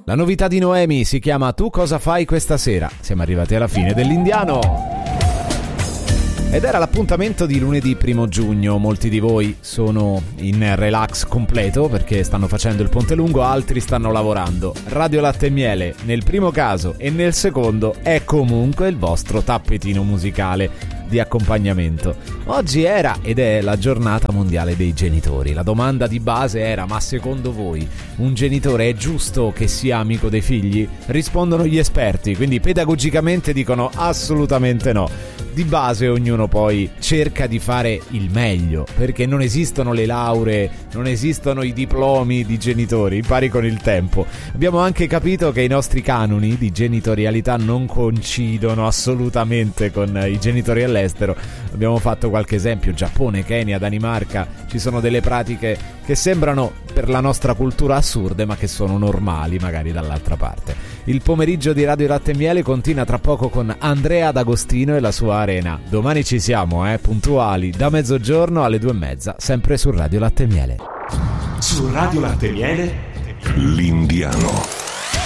La novità di Noemi si chiama Tu cosa fai questa sera? Siamo arrivati alla fine dell'Indiano. Ed era l'appuntamento di lunedì 1 giugno. Molti di voi sono in relax completo perché stanno facendo il ponte lungo, altri stanno lavorando. Radio Latte e Miele nel primo caso e nel secondo è comunque il vostro tappetino musicale di accompagnamento. Oggi era ed è la giornata mondiale dei genitori. La domanda di base era: ma secondo voi un genitore è giusto che sia amico dei figli? Rispondono gli esperti, quindi pedagogicamente dicono assolutamente no. Di base ognuno poi cerca di fare il meglio, perché non esistono le lauree, non esistono i diplomi di genitori, impari con il tempo. Abbiamo anche capito che i nostri canoni di genitorialità non coincidono assolutamente con i genitori all'estero. Abbiamo fatto qualche esempio: Giappone, Kenya, Danimarca. Ci sono delle pratiche che sembrano per la nostra cultura assurde, ma che sono normali magari dall'altra parte. Il pomeriggio di Radio Latte e Miele continua tra poco con Andrea D'Agostino e la sua Arena. Domani ci siamo, puntuali, da mezzogiorno alle 2:30, sempre su Radio Latte e Miele. Su Radio Latte e Miele, l'Indiano.